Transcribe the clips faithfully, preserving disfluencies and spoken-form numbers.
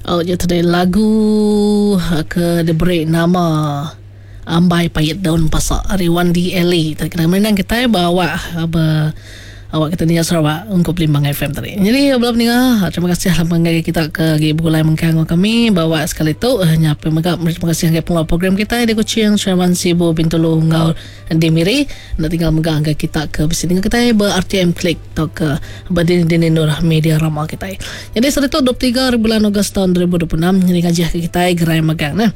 Oh, jadi lagu ke diberi nama Ambai Payet Daun Pasak Ariwan di L A. Tadi kita menang kita bawa apa awak kita ni Sarawak untuk Limbang F M tadi. Jadi belum dengar. Terima kasih lah mengenai kita ke Gibulai mengkang kami bawa sekali tu hanya pemegak. Terima kasih hanggai pengelola program kita di Kuching Sherman Sibu Bintulu Ngau di Miri. Nak tinggal megang hanggai kita ke bisi dengan kita ber R T M Click atau ke Badin Dini Nur Media Rama kita. Jadi saat itu dua puluh tiga bulan Ogos tahun dua ribu dua puluh enam jadi ngajih ke kita gerai megang nah.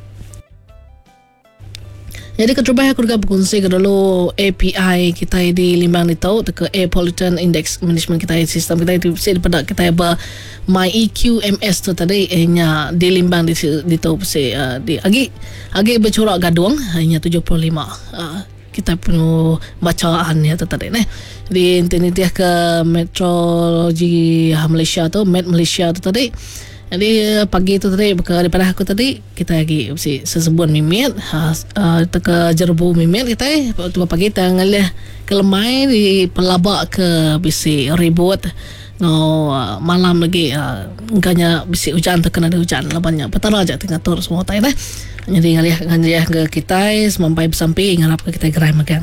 Jadi keterbaik aku juga berkongsi ke dulu A P I kita di Limbang ni tahu ke Air Pollutant Index Management kita sistem kita itu bisa pada kita ber My E Q M S tu tadi hanya di Limbang di di tahu se di agi agi bercorak gaduang hanya tujuh puluh lima uh, kita punya bacaan ya tu tadi nah di internet dia ke Meteorologi Malaysia tu Met Malaysia tu tadi. Jadi pagi tu tadi daripada aku tadi kita lagi si sesebuan mimit ha uh, ke jerbu mimit kita tu pagi tanggal ke lemai di pelabak ke bisi ribut no uh, malam lagi uh, engkanya bisi hujan terkena ada hujan lah banyak petara aja tengah tur semua tai dah. Jadi ngalih ngalih ke kita sampai bersampai ngarap ke kita gerai makan.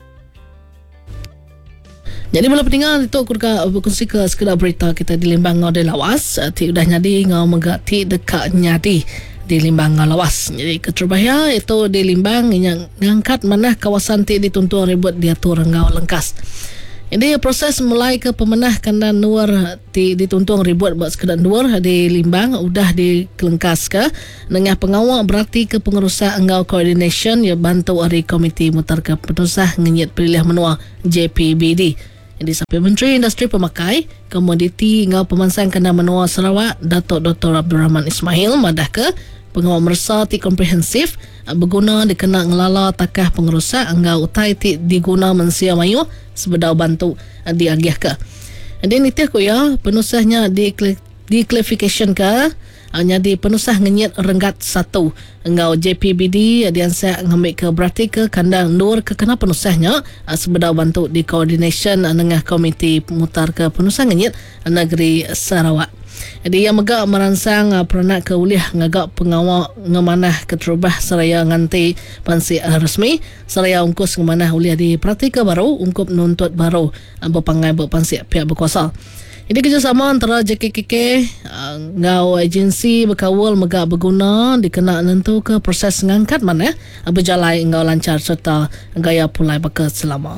Jadi bila pendengar itu aku berkongsi ke sekedar berita kita di Limbang Ngau di Lawas. Ti udah nyadi ngau megati dekat nyadi di Limbang Ngau Lawas. Jadi keterbahaya itu di Limbang yang ngangkat mana kawasan ti dituntung ribut diatur ngau lengkas. Jadi proses mulai ke pemenah kandang nuar ti dituntung ribut buat sekedar nuar di Limbang udah dikelengkas ke dengan pengawal berarti ke pengurusan ngau coordination ya bantu dari komiti mutar ke penusah ngenyit pilih menua J P B D. Jadi sampai Menteri Industri Pemakai Komoditi ngau pemansang kena menua Sarawak Datuk Doktor Abdul Rahman Ismail madah ke pengawal mersa ti komprehensif berguna dikena ngelala takah pengurusan ngau utai ti diguna mensia mayu sebedau bantu diagih ke. Jadi nitih ko ya penusahnya di di clarification ke hanya di penusah ngenyit renggat satu engau J P B D dian saya ngambil ke berarti ke kandang nur ke kena penusahnya sebedau bantu di coordination dengan komiti mutar ke penusah ngenyit negeri Sarawak. Jadi yang megak merangsang peranak ke uliah ngagak pengawal ngemanah keterubah seraya nganti pansi resmi seraya ungkus ngemanah uliah di praktika baru ungkup nuntut baru berpangai berpansi pihak berkuasa. Ini kerjasama antara J K K K uh, ngau agensi berkawal megak berguna dikena nentu ke proses ngangkat mana uh, berjalan ngau lancar serta gaya pulai bakat selama.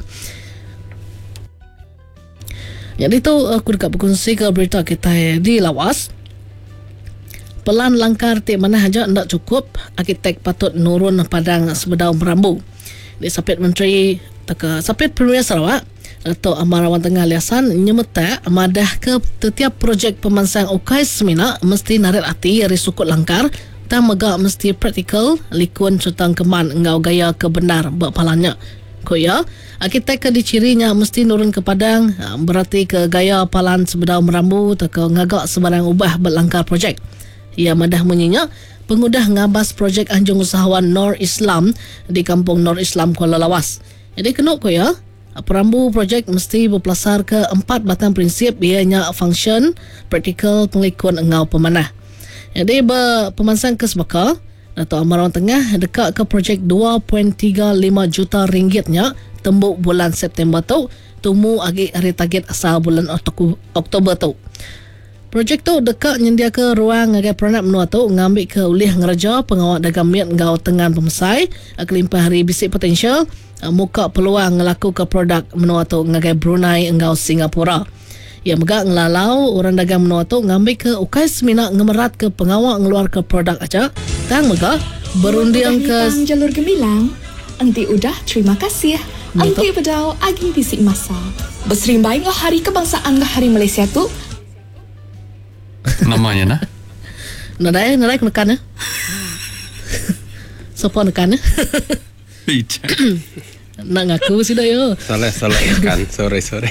Jadi tu aku dekat berkongsi ke berita kita di Lawas. Pelan langkar ti mana haja ndak cukup arkitek patut nurun padang sebedau berambu. Di sapit menteri teka sapit Premier Sarawak atau Amarawan Tengah Liasan nyemeta madah ke setiap projek pemansang ukai semina mesti narik hati dari sukut langkar tak megak mesti praktikal likun cutang keman ngau gaya kebenar berpalanya koya arkitek ke dicirinya mesti nurun ke padang berarti ke gaya palan sebedau merambu tak ngagak sebarang ubah berlangkar projek. Ia madah menyinya pengudah ngabas projek anjung usahawan Nor Islam di kampung Nor Islam Kuala Lawas. Jadi kena koya perambu projek mesti berpelasar ke empat batang prinsip ianya function, praktikal, penglikun engau pemanah. Jadi pemansang ke sebaka atau Amarawan Tengah dekat ke projek dua perpuluhan tiga lima juta ringgitnya tembuk bulan September tu tumu agi hari target asal bulan Oktober tu. Projek tu dekat nyendia ke ruang agai peranak menua tu ngambil ke ulih ngeraja pengawal dagang miat ngau tengan pemesai kelimpah hari bisik potensial muka peluang ngelaku ke produk menua tu ngagai Brunei engau Singapura. Ia megak ngelalau orang dagang menua tu ngambil ke ukai semina ngemerat ke pengawal ngeluar ke produk aja tang megak berundiang ke jalur gemilang. Anti udah terima kasih. Anti bedau agi bisik masa. Beserimbai ngah hari kebangsaan ngah hari Malaysia tu. Namanya nah. Nadai nadai nekan ya. Sopo nekan ya. Nak ngaku sih dah yo. Salah salah kan. Sorry sorry.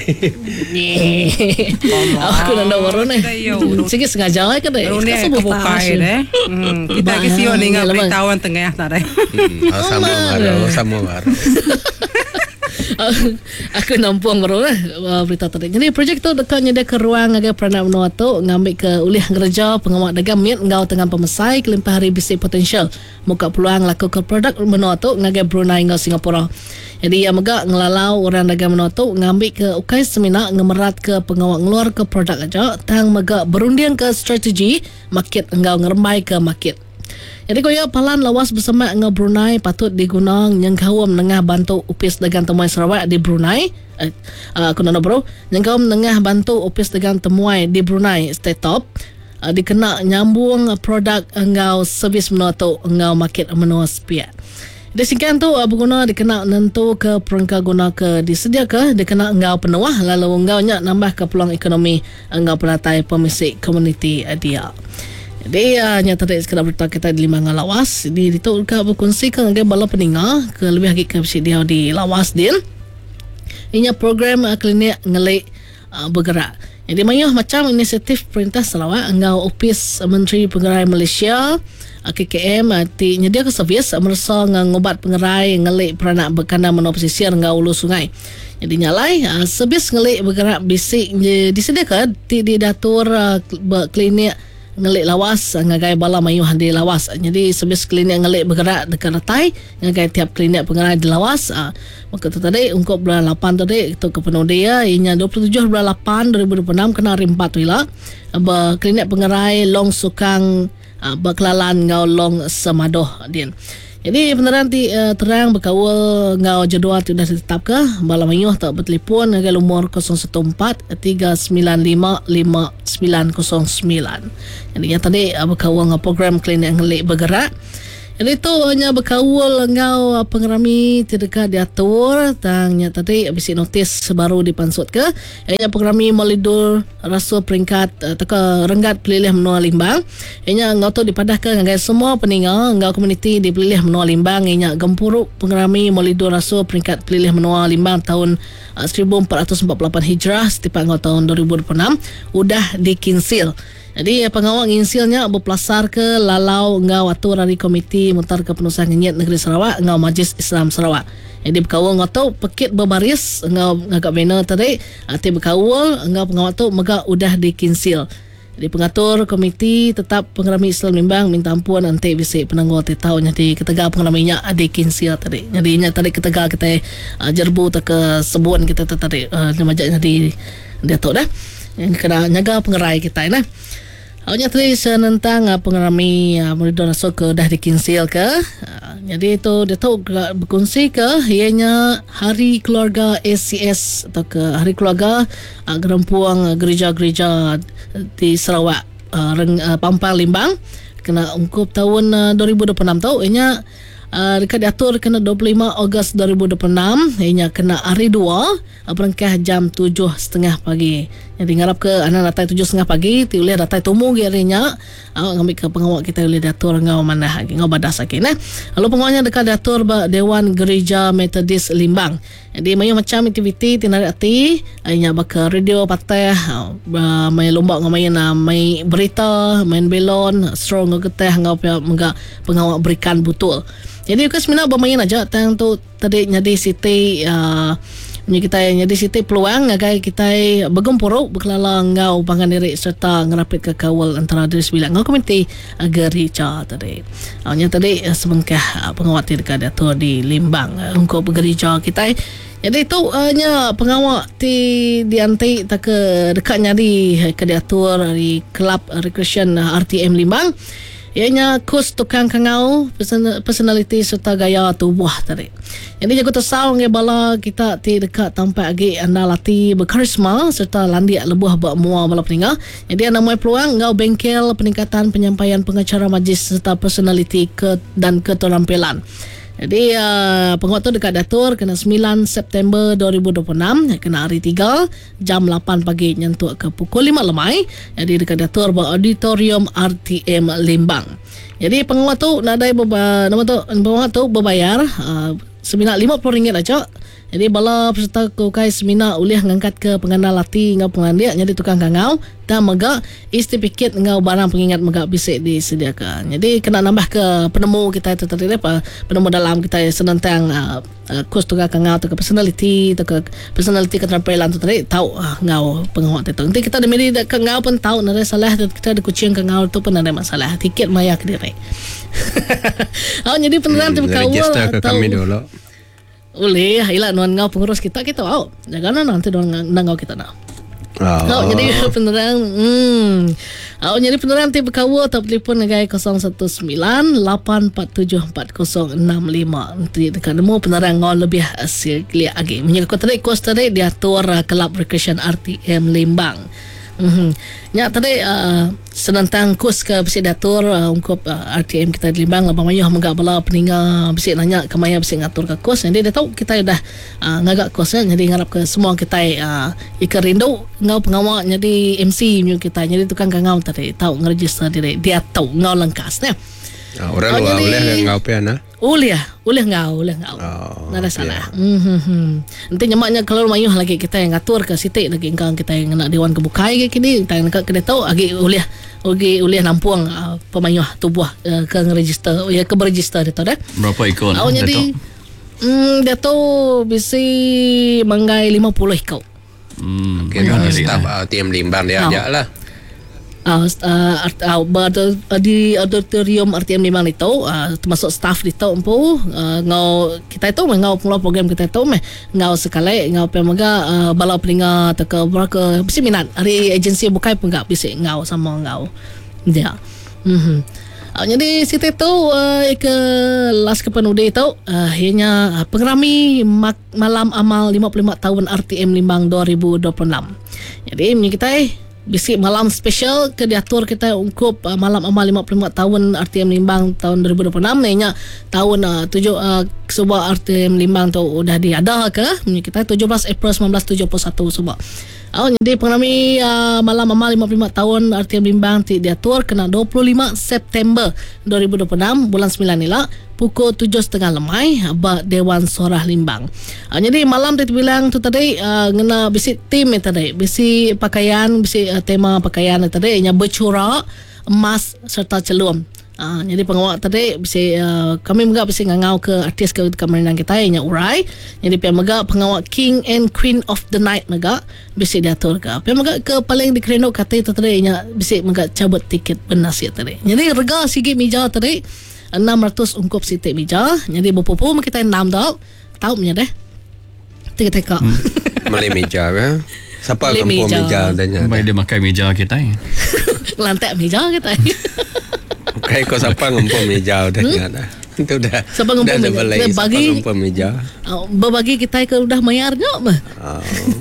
Aku nak nak warna ni. Sikit sengaja kan deh. Rune kebukai deh. Kita kisi ni ngah beritahuan tengah tak deh. Sama baru sama baru. Aku nampung baru lah uh, berita tadi. Jadi projek tu dekat nyediakan ruang agar peranak menua tu ngambil ke ulih kerja pengawak dagang miat ngau tengah pemesai kelimpah hari bisik potensial muka peluang laku ke produk menua tu ngagai Brunei ngau Singapura. Jadi yang megak ngelalau orang dagang menua tu ngambil ke ukai semina ngemerat ke pengawak ngeluar ke produk aja tang megak berundian ke strategi market ngau ngeremai ke market. Jadi koya palan lawas bersama dengan Brunei patut digunakan yang kawam menengah bantu upis dagang temuan Sarawak di Brunei. Eh, uh, aku nak bro, yang kawam menengah bantu upis dagang temuan di Brunei stay top. Uh, dikena nyambung produk engau servis menua tu engau market menua sepiat. Disingkan tu uh, berguna dikena nentu ke perangka guna ke disedia ke dikena engau penuah lalu engau nyak nambah ke peluang ekonomi engau pelatai pemisik komuniti uh, dia. Jadi uh, nyata tadi sekadar berita kita di lima lawas di itu ka berkongsi ke dengan bala peninga ke lebih lagi ke dia di lawas din. Inya program uh, klinik ngelik uh, bergerak. Jadi mayuh macam inisiatif Perintah Sarawak engau Opis Menteri Pengerai Malaysia uh, K K M uh, ti nyedia ke servis uh, merasa ngobat pengerai ngelik peranak berkandang menua pesisir engau ulu sungai. Jadi nyalai uh, servis ngelik bergerak bisik disediakan ti di datur uh, klinik ngelik lawas ngagai bala mayuh di lawas. Jadi servis klinik ngelik bergerak dekat ratai ngagai tiap klinik pengerai di lawas. Uh, maka tu tadi ungkap bulan lapan tadi itu ke penuh dia inya dua puluh tujuh bulan lapan dua ribu dua puluh enam kena rimpat wila uh, klinik pengerai long sukang uh, berkelalan ngau long semadoh din. Jadi beneran ti uh, terang berkawal ngau jadual tu dah ditetap ke bala mayuh tak bertelefon ngagai lumur kosong satu empat tiga sembilan lima lima sembilan kosong sembilan. Jadi yang tadi uh, berkawal ngau program klinik ngelik bergerak. Jadi tu hanya berkawal ngau uh, pengerami tidak diatur tangnya tadi habis notis baru dipansut ke ianya pengerami melidur rasul peringkat uh, teka renggat pelilih menua limbang ianya ngau tu dipadahkan ngagai semua peninga ngau komuniti dipilih menua limbang ianya gempuruk pengerami melidur rasul peringkat pelilih menua limbang tahun uh, seribu empat ratus empat puluh lapan Hijrah setiap ngau tahun dua ribu dua puluh enam udah dikinsil. Jadi pengawal nginsilnya berpelasar ke lalau ngau atur dari komiti mutar kepenusahan ngenyat negeri Sarawak ngau Majlis Islam Sarawak. Jadi berkawal ngau tu pekit berbaris ngau ngagak bina tadi ati berkawal ngau pengawal tu megak udah dikinsil. Jadi pengatur komiti tetap pengerami Islam Limbang minta ampun nanti bisik penangguh ti tahu jadi ketega pengeraminya dikinsil tadi. Jadi nya tadi ketega kita uh, jerbu tak ke sebuan kita tadi uh, majak jadi dia tahu dah. Yang kena nyaga pengerai kita nah. Awalnya tadi senentang uh, pengerami uh, Meridor Rasul ke dah dikinsil ke uh, jadi itu dia tahu berkongsi ke ianya Hari Keluarga A C S atau ke Hari Keluarga uh, Gerempuang uh, gereja-gereja di Sarawak uh, Reng, uh, Pampang Limbang kena ungkup tahun uh, dua ribu dua puluh enam tahu ianya uh, dekat diatur kena dua puluh lima Ogos dua ribu dua puluh enam ianya kena hari dua uh, berangkah jam tujuh tiga puluh pagi. Jadi ngarap ke anak datai tujuh tiga puluh pagi ti ulih datai tumu gerinya uh, ngambil ke pengawal kita ulih datur ngau mana lagi ngau badas lagi nah. Lalu pengawalnya dekat datur Dewan Gereja Metodis Limbang. Jadi mayu macam aktiviti tinarik ati inya baka radio patah uh, main lomba ngau main uh, main berita main belon strong ngau geteh ngau menga pengawal berikan butul. Jadi ukas mina bermain aja tang tu tadi nyadi siti uh, Ni kita yang jadi siti peluang agar kita bergempuruk berkelala ngau pangan diri serta ngerapit ke kawal antara diri sembilan ngau komiti gereja tadi. Awalnya tadi semengkah pengawat dekat dato di Limbang untuk gereja kita. Jadi itu hanya pengawal di dianti tak ke dekatnya di ke diatur di Kelab Recreation R T M Limbang. Ianya kos tukang kangau person, personality serta gaya tubuh tadi. Jadi jago tersau nge bala kita ti dekat tampak agi anda lati berkarisma serta landi lebuh bak mua bala peninga. Jadi anda mai peluang ngau bengkel peningkatan penyampaian pengacara majlis serta personality ke dan keterampilan. Jadi uh, pengawat tu dekat datur kena sembilan September dua ribu dua puluh enam kena hari tiga jam lapan pagi nyentuk ke pukul lima lemai. Jadi dekat datur auditorium R T M Limbang. Jadi pengawat tu nadai beba, nama tu pengawat tu berbayar uh, sembilan lima puluh ringgit aja. Jadi bala peserta kukai seminar ulih ngangkat ke pengandal lati ngau pengandia jadi tukang kangau dan mega istifikat ngau barang pengingat mega bisik disediakan. Jadi kena nambah ke penemu kita itu tadi apa penemu dalam kita senantang uh, uh, kurs tukang kangau tu ke personality tu ke personality keterampilan tu tadi tahu uh, ngau pengawat itu. Nanti kita demiri ke ngau pun tahu nada salah kita ada kucing ke ngau tu pun ada masalah. Tiket maya ke diri. Oh jadi peneran tu kawal register ke kami dulu. Boleh, hilang nuan ngau pengurus kita kita au. Jangan nanti nuan ngau kita nak. Oh. Oh, jadi peneran hmm. Oh, jadi peneran ti berkawa atau telefon negai kosong satu sembilan lapan empat tujuh empat kosong enam lima. Nanti dekat nemu peneran ngau lebih hasil clear lagi. Menyang ko tadi kos tadi diatur uh, Kelab Recreation R T M Limbang. Mhm. Nya tadi uh, senantang kos ke bisi datur uh, ungkup uh, R T M kita di Limbang labang mayah menggak bala peninga bisi nanya ke maya bisi ngatur ke kos. Jadi dia tahu kita dah uh, ngagak kos jadi ngarap ke semua kita uh, ikan rindu ngau pengawal jadi M C nyu kita jadi tukang ngau tadi tahu ngeregister diri dia tahu ngau lengkas ya. Ah, orang luar boleh ngau piana. Ulih, ulih ngau, ulih ngau. Oh, Nada salah. Hmm. Nanti nyamaknya kalau mayuh lagi kita yang ngatur ke sitik lagi engkang kita yang nak dewan kebukai ke kini kita nak kena tahu agi ulih agi ulih nampuang uh, pemayuh tubuh uh, ke register ya ke register dia tahu dah. Berapa ikon? Oh jadi hmm dia tu bisi manggai lima puluh ikau. Hmm. Okay, kalau staf R T M Limbang dia ajak lah. Uh, uh, uh, uh, di auditorium R T M Limbang itu uh, termasuk staff itu empu uh, ngau kita itu ngau pengelola program kita itu meh ngau sekali ngau pemaga uh, bala pelinga atau ke berke bisi minat hari agensi bukai pun enggak bisi ngau sama ngau dia. Mhm. Uh, jadi situ itu uh, ke last kepenude itu uh, hanya uh, pengerami mak- malam amal lima puluh lima tahun R T M Limbang dua ribu dua puluh enam. Jadi ini kita eh bisi malam special ke diatur kita ungkup uh, malam amal lima puluh lima tahun R T M Limbang tahun dua ribu dua puluh enam ni nya tahun uh, tujuh uh, sebuah R T M Limbang tu udah diada ke kita tujuh belas April sembilan belas tujuh puluh satu sebuah. Oh, jadi pengerami uh, malam amal lima puluh lima tahun R T M Limbang ti diatur kena dua puluh lima September dua ribu dua puluh enam bulan sembilan ni lah pukul tujuh tiga puluh lemai ba Dewan Sorah Limbang. Uh, jadi malam tu bilang tu tadi uh, ngena bisi tim tadi, bisi pakaian, bisi uh, tema pakaian tadi nya bercorak emas serta celum. Uh, jadi pengawal tadi bisi uh, kami juga bisi ngangau ke artis ke kamaran kita nya urai. Jadi pihak mega pengawal King and Queen of the Night mega bisi diatur ke. Pihak mega ke paling dikereno kata itu tadi nya bisi mega cabut tiket benas ya tadi. Jadi rega sigi meja tadi enam ratus ungkup sitik meja. Jadi berpupu kita enam tau. Tahu punya deh. Teka-teka. Hmm. Malay meja ke? Siapa Malay kampung meja. meja tanya. Baik dia makan meja kita eh. Lantai meja kita. Kayak kau siapa ngumpul meja udah hmm? Dah. Itu dah. Siapa ngumpul meja? Belai, Bagi siapa ngumpul meja. Uh, berbagi kita ke udah mayar nyok mah. Oh.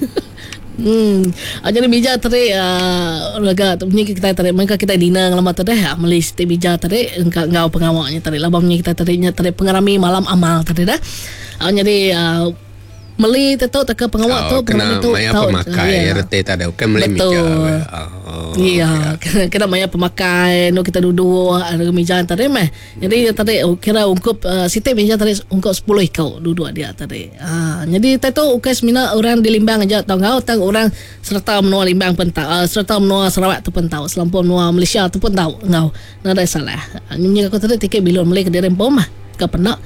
Hmm, uh, jadi meja tadi uh, raga punya kita tadi mereka kita dina lama tadi ya meli siti meja tadi engkau ngau pengawalnya tadi labangnya kita tadi nya tadi pengarami malam amal tadi dah. Uh, jadi uh, meli tu tak ke pengawal Oh, tu pengarami kena tu maya tahu, pemakai uh, ya. rete tak ada bukan meli meja. Betul. Oh, Iya, kena, kena maya pemakai, no kita duduk ada meja tadi meh. Jadi tadi oh, kira ungkup uh, siti meja tadi ungkup sepuluh ikau duduk dia tadi. Ah, jadi tadi tu ukai semina orang di Limbang aja tahu ngau tang orang serta menua Limbang pun tahu, uh, serta menua Sarawak tu pun tahu, selampau menua Malaysia tu pun tahu ngau. Nada salah. Nyi aku tadi tiket bilon Malay ke Derempom mah. Ka pernah.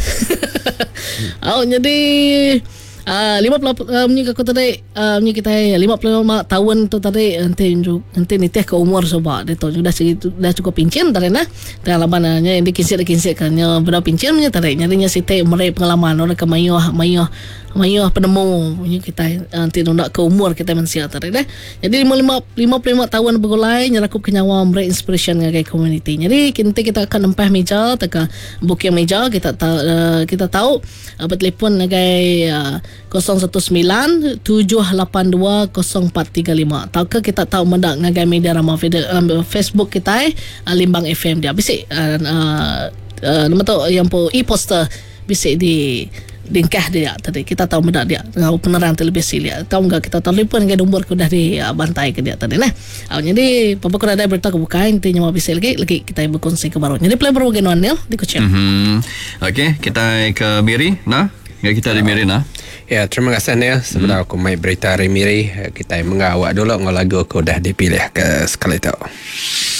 Oh, jadi Uh, lima puluh uh, punya aku tadi uh, punya kita lima puluh lima tahun tu tadi nanti nanti nitih ke umur sebab dia tu sudah segitu dah cukup pincin tadi nah dan labannya yang dikinsir-kinsir kannya berapa pincin punya tadi nyarinya siti mereka pengalaman orang ke mayuh mayuh mayuh penemu punya kita nanti nak ke umur kita manusia tadi dah jadi lima puluh lima tahun bergulai nyerakup kenyawa mereka inspiration ngagai community jadi nanti kita akan nempah meja teka booking meja kita tahu uh, kita tahu uh, bertelefon ngagai uh, kosong satu sembilan tujuh lapan dua kosong empat tiga lima. Tahukah kita tahu mendak ngagai media ramah um, Facebook kita eh Limbang F M dia bisik uh, uh, uh, nama tu yang po e-poster bisik di dingkah dia tadi kita tahu mendak dia ngau peneran televisi dia tahu enggak kita telefon ke nombor ku dah di uh, bantai ke dia tadi nah. Oh, jadi apa pun ada berita kebukaan intinya mau bisik lagi lagi kita berkongsi ke baru. Jadi play baru genuan ni di kucing. Mhm. Okey, kita ke Miri nah. Kita di Miri nah. Ya, terima kasih Neil. Sebenarnya aku mai berita Remiri. Kita mengawak dulu ngelagu aku dah dipilih ke sekali tu.